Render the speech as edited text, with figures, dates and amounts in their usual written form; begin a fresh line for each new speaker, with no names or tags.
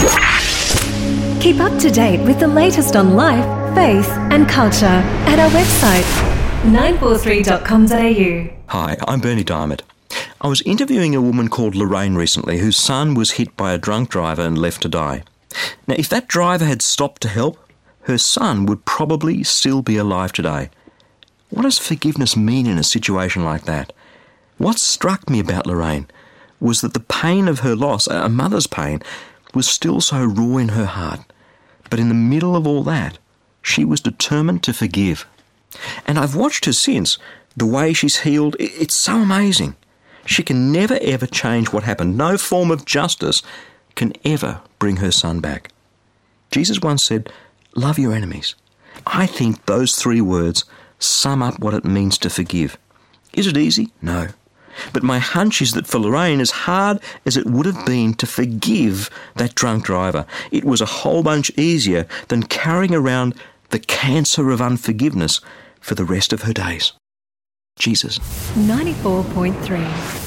Keep up to date with the latest on life, faith and culture at our website 943.com.au.
Hi, I'm Bernie Diamond. I was interviewing a woman called Lorraine recently whose son was hit by a drunk driver and left to die. Now, if that driver had stopped to help, her son would probably still be alive today. What does forgiveness mean in a situation like that? What struck me about Lorraine was that the pain of her loss, a mother's pain, was still so raw in her heart. But in the middle of all that, she was determined to forgive. And I've watched her since. The way she's healed, it's so amazing. She can never ever change what happened. No form of justice can ever bring her son back. Jesus once said, "Love your enemies." I think those 3 words sum up what it means to forgive. Is it easy? No. But my hunch is that for Lorraine, as hard as it would have been to forgive that drunk driver, it was a whole bunch easier than carrying around the cancer of unforgiveness for the rest of her days. Jesus.
94.3